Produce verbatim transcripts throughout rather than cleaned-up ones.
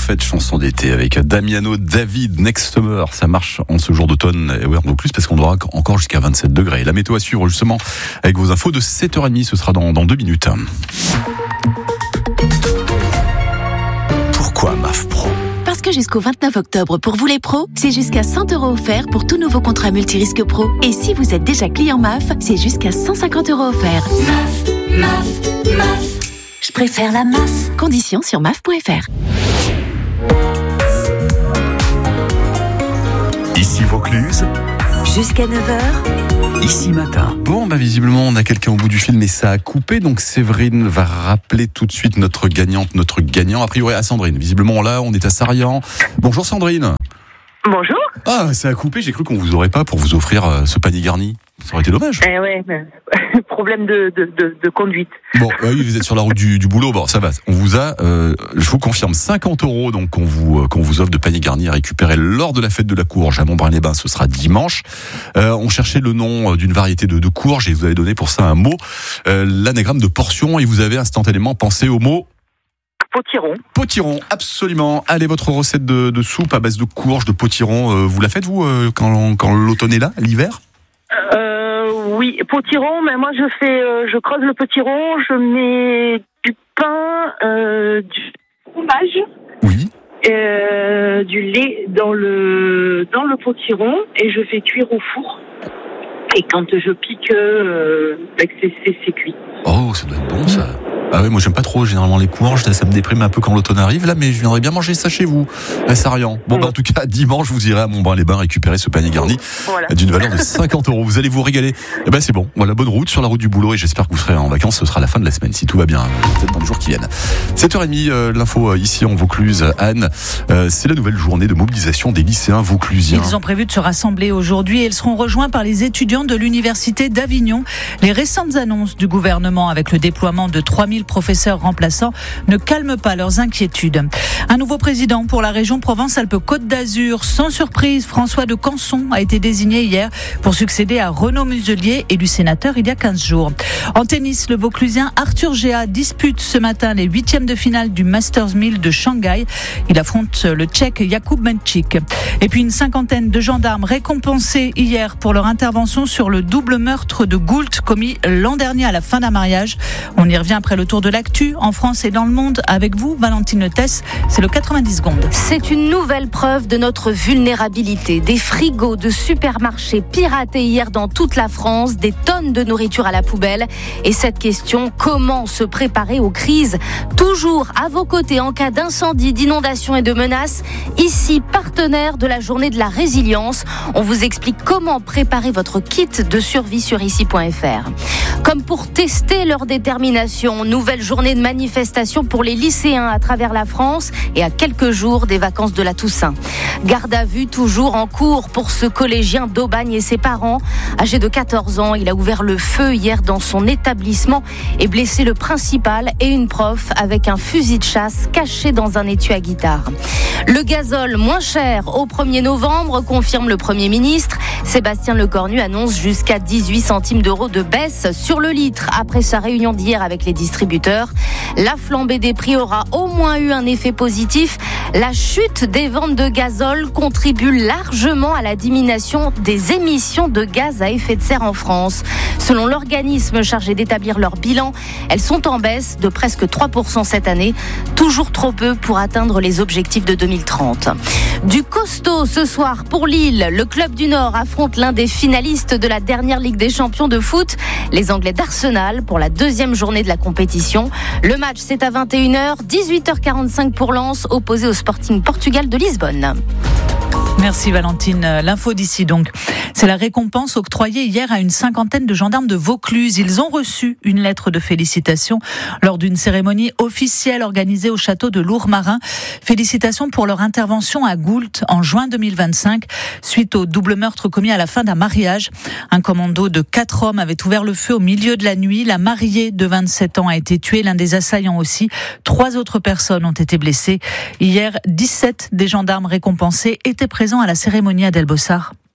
parfaite chanson d'été avec Damiano David, Next Summer. Ça marche en ce jour d'automne et ouais, en plus parce qu'on aura encore jusqu'à vingt-sept degrés. La météo à suivre justement avec vos infos de sept heures trente, ce sera dans, dans deux minutes. Pourquoi M A F Pro ? Parce que jusqu'au vingt-neuf octobre, pour vous les pros, c'est jusqu'à cent euros offerts pour tout nouveau contrat multirisque pro. Et si vous êtes déjà client M A F, c'est jusqu'à cent cinquante euros offerts. M A F, M A F, M A F. Je préfère la M A F. Conditions sur M A F point F R. Ici Vaucluse. Jusqu'à neuf heures. Ici matin. Bon, bah visiblement, on a quelqu'un au bout du fil, mais ça a coupé. Donc Séverine va rappeler tout de suite notre gagnante, notre gagnant. A priori à Sandrine. Visiblement là, on est à Sarrian. Bonjour Sandrine. Bonjour. Ah, ça a coupé. J'ai cru qu'on vous aurait pas pour vous offrir euh, ce panier garni. Ça aurait été dommage. Eh ouais, mais problème de, de, de, de conduite. Bon, bah oui, vous êtes sur la route du, du boulot. Bon, ça va. On vous a, euh, je vous confirme, cinquante euros donc qu'on vous euh, qu'on vous offre de panier garni à récupérer lors de la fête de la courge à Montbrun-les-Bains. Ce sera dimanche. Euh, on cherchait le nom d'une variété de, de courge et vous avez donné pour ça un mot, euh, l'anagramme de portion, et vous avez instantanément pensé au mot. Potiron. Potiron, absolument. Allez, votre recette de, de soupe à base de courge, de potiron, euh, vous la faites vous euh, quand, quand l'automne est là, l'hiver? Euh, oui, potiron, mais moi je fais, euh, je creuse le potiron, je mets du pain, euh, du fromage, Oui. euh, du lait dans le dans le potiron et je fais cuire au four. Et quand je pique, euh, c'est, c'est, c'est cuit. Oh, ça doit être bon ça. Ah ouais, moi j'aime pas trop généralement les courges, ça me déprime un peu quand l'automne arrive là, mais je viendrais bien manger ça chez vous, à Sarrian. Bon, bah en tout cas, dimanche, vous irez à Montbrun-les-Bains récupérer ce panier garni Voilà. d'une valeur de cinquante euros. Vous allez vous régaler. Eh ben c'est bon, voilà, bonne route sur la route du boulot et j'espère que vous serez en vacances, ce sera la fin de la semaine, si tout va bien, peut-être dans les jours qui viennent. sept heures trente, euh, l'info euh, ici en Vaucluse. Anne, euh, c'est la nouvelle journée de mobilisation des lycéens vauclusiens. Ils ont prévu de se rassembler aujourd'hui et ils seront rejoints par les étudiants de l'Université d'Avignon. Les récentes annonces du gouvernement avec le déploiement de trois mille professeurs remplaçants ne calment pas leurs inquiétudes. Un nouveau président pour la région Provence-Alpes-Côte d'Azur. Sans surprise, François de Canson a été désigné hier pour succéder à Renaud Muselier, élu sénateur il y a quinze jours. En tennis, le Vauclusien Arthur Géa dispute ce matin les huitièmes de finale du Masters mille de Shanghai. Il affronte le Tchèque Jakub Menchik. Et puis une cinquantaine de gendarmes récompensés hier pour leur intervention sur le double meurtre de Goult commis l'an dernier à la fin d'un mariage. On y revient après le tour de l'actu en France et dans le monde avec vous, Valentine Tess. C'est le quatre-vingt-dix secondes. C'est une nouvelle preuve de notre vulnérabilité. Des frigos de supermarchés piratés hier dans toute la France, des tonnes de nourriture à la poubelle. Et cette question, comment se préparer aux crises? Toujours à vos côtés en cas d'incendie, d'inondation et de menaces. Ici, partenaire de la journée de la résilience. On vous explique comment préparer votre kit de survie sur ici point F R. Comme pour tester leur détermination, nouvelle journée de manifestation pour les lycéens à travers la France et à quelques jours des vacances de la Toussaint. Garde à vue toujours en cours pour ce collégien d'Aubagne et ses parents. Âgé de quatorze ans, il a ouvert le feu hier dans son établissement et blessé le principal et une prof avec un fusil de chasse caché dans un étui à guitare. Le gazole moins cher au premier novembre, confirme le Premier ministre. Sébastien Lecornu annonce jusqu'à dix-huit centimes d'euros de baisse sur le litre après sa réunion d'hier avec les distributeurs. La flambée des prix aura au moins eu un effet positif. La chute des ventes de gazole contribue largement à la diminution des émissions de gaz à effet de serre en France. Selon l'organisme chargé d'établir leur bilan, elles sont en baisse de presque trois pour cent cette année, toujours trop peu pour atteindre les objectifs de deux mille trente. Du costaud ce soir pour Lille, le club du Nord affronte l'un des finalistes de la dernière Ligue des Champions de foot, les Anglais d'Arsenal, pour la deuxième journée de la compétition. Le match c'est à vingt et une heures, dix-huit heures quarante-cinq pour Lens, opposé au Sporting Portugal de Lisbonne. Merci Valentine. L'info d'ici donc. C'est la récompense octroyée hier à une cinquantaine de gendarmes de Vaucluse. Ils ont reçu une lettre de félicitations lors d'une cérémonie officielle organisée au château de Lourmarin. Félicitations pour leur intervention à Goult en juin deux mille vingt-cinq, suite au double meurtre commis à la fin d'un mariage. Un commando de quatre hommes avait ouvert le feu au milieu de la nuit. La mariée de vingt-sept ans a été tuée, l'un des assaillants aussi. Trois autres personnes ont été blessées. Hier, dix-sept des gendarmes récompensés étaient présents à la cérémonie à Delbossard.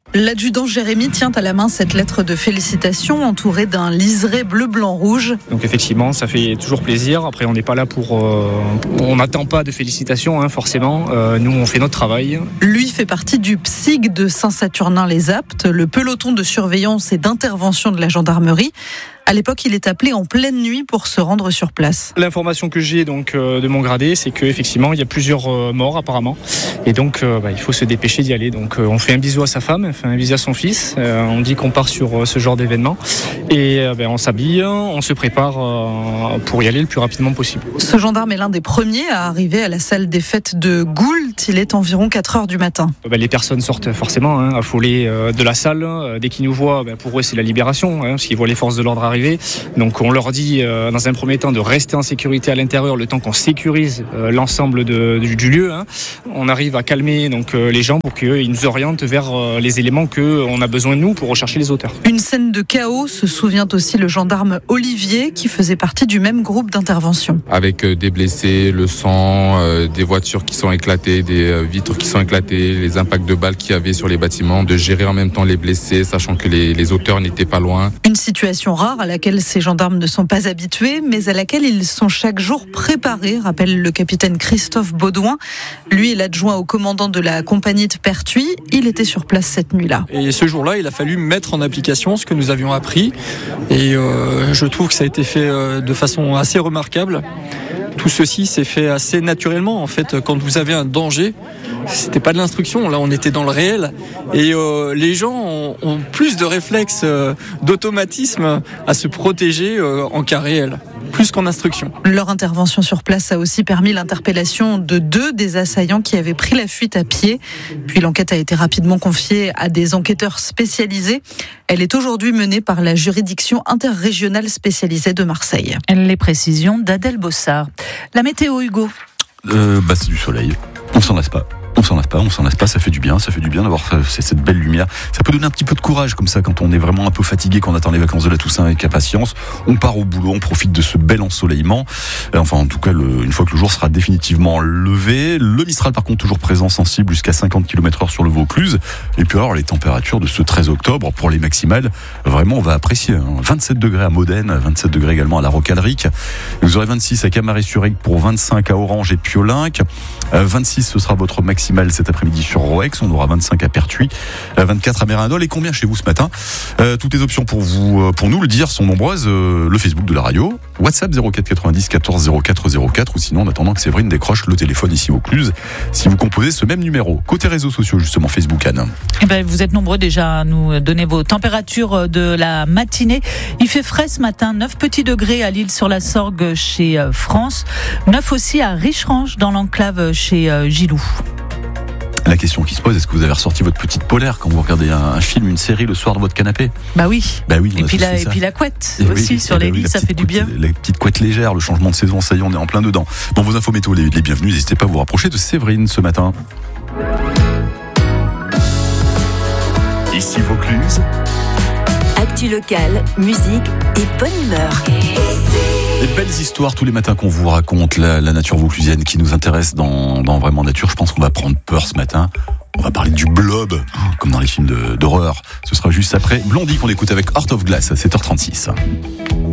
L'adjudant Jérémy tient à la main cette lettre de félicitations entourée d'un liseré bleu, blanc, rouge. Donc effectivement, ça fait toujours plaisir. Après, on n'est pas là pour... Euh, on n'attend pas de félicitations, hein, forcément. Euh, nous, on fait notre travail. Lui fait partie du P S I G de Saint-Saturnin-les-Aptes, le peloton de surveillance et d'intervention de la gendarmerie. À l'époque, il est appelé en pleine nuit pour se rendre sur place. L'information que j'ai donc euh, de mon gradé, c'est qu'effectivement, il y a plusieurs euh, morts apparemment. Et donc, euh, bah, il faut se dépêcher d'y aller. Donc, euh, on fait un bisou à sa femme, on fait un bisou à son fils. Euh, on dit qu'on part sur euh, ce genre d'événement. Et euh, bah, on s'habille, on se prépare euh, pour y aller le plus rapidement possible. Ce gendarme est l'un des premiers à arriver à la salle des fêtes de Goult. Il est environ quatre heures du matin. Bah, les personnes sortent forcément hein, affolées euh, de la salle. Dès qu'ils nous voient, bah, pour eux, c'est la libération, hein, parce qu'ils voient les forces de l'ordre arriver. Donc on leur dit euh, dans un premier temps de rester en sécurité à l'intérieur le temps qu'on sécurise euh, l'ensemble de, du, du lieu. Hein. On arrive à calmer donc euh, les gens pour qu'ils nous orientent vers euh, les éléments qu'on a besoin de nous pour rechercher les auteurs. Une scène de chaos se souvient aussi le gendarme Olivier qui faisait partie du même groupe d'intervention. Avec euh, des blessés, le sang, euh, des voitures qui sont éclatées, des euh, vitres qui sont éclatées, les impacts de balles qu'il y avait sur les bâtiments, de gérer en même temps les blessés, sachant que les, les auteurs n'étaient pas loin. Une situation rare à laquelle ces gendarmes ne sont pas habitués, mais à laquelle ils sont chaque jour préparés, rappelle le capitaine Christophe Baudouin. Lui est l'adjoint au commandant de la compagnie de Pertuis. Il était sur place cette nuit-là. Et ce jour-là, il a fallu mettre en application ce que nous avions appris. Et euh, je trouve que ça a été fait euh, de façon assez remarquable. Tout ceci s'est fait assez naturellement. En fait, quand vous avez un danger, c'était pas de l'instruction. Là, on était dans le réel. Et euh, les gens ont, ont plus de réflexes, euh, d'automatisme à se protéger euh, en cas réel, plus qu'en instruction. Leur intervention sur place a aussi permis l'interpellation de deux des assaillants qui avaient pris la fuite à pied. Puis l'enquête a été rapidement confiée à des enquêteurs spécialisés. Elle est aujourd'hui menée par la juridiction interrégionale spécialisée de Marseille. Les précisions d'Adèle Bossard. La météo, Hugo. Euh, bah, c'est du soleil. On s'en lasse pas. On s'en lasse pas, on s'en lasse pas, ça fait du bien, ça fait du bien d'avoir cette belle lumière. Ça peut donner un petit peu de courage comme ça quand on est vraiment un peu fatigué, qu'on attend les vacances de la Toussaint avec impatience. On part au boulot, on profite de ce bel ensoleillement. Enfin, en tout cas, le, une fois que le jour sera définitivement levé. Le Mistral, par contre, toujours présent, sensible jusqu'à cinquante kilomètres heure sur le Vaucluse. Et puis alors, les températures de ce treize octobre, pour les maximales, vraiment, on va apprécier. Hein. vingt-sept degrés à Modène, vingt-sept degrés également à la Rocalerie. Vous aurez vingt-six à Camaret-sur-Aigle pour vingt-cinq à Orange et Piolinck. vingt-six, ce sera votre maximum cet après-midi sur Roex, on aura vingt-cinq à Pertuis, vingt-quatre à Mérindol. Et combien chez vous ce matin? euh, Toutes les options pour vous, pour nous le dire sont nombreuses. Euh, le Facebook de la radio, WhatsApp zéro quatre quatre-vingt-dix quatorze zéro quatre zéro quatre, ou sinon en attendant que Séverine décroche le téléphone ici au Cluse, si vous composez ce même numéro. Côté réseaux sociaux justement, Facebook, Anne. Eh ben, vous êtes nombreux déjà à nous donner vos températures de la matinée. Il fait frais ce matin, neuf petits degrés à l'Île-sur-la-Sorgue chez France, neuf aussi à Richerange dans l'enclave chez Gilou. La question qui se pose, est-ce que vous avez ressorti votre petite polaire quand vous regardez un, un film, une série le soir de votre canapé? Bah oui. Bah oui. Et puis la, et puis la couette et aussi oui, sur les lits, oui, ça fait du bien. Couette, la petite couette légère, le changement de saison, ça y est, on est en plein dedans. Bon, vos infos météo, les, les bienvenus. N'hésitez pas à vous rapprocher de Séverine ce matin. Ici Vaucluse. Actu locale, musique et bonne humeur. Des belles histoires tous les matins qu'on vous raconte, la, la nature vauclusienne qui nous intéresse dans, dans Vraiment Nature. Je pense qu'on va prendre peur ce matin. On va parler du blob, comme dans les films de, d'horreur. Ce sera juste après Blondie qu'on écoute avec Heart of Glass à sept heures trente-six.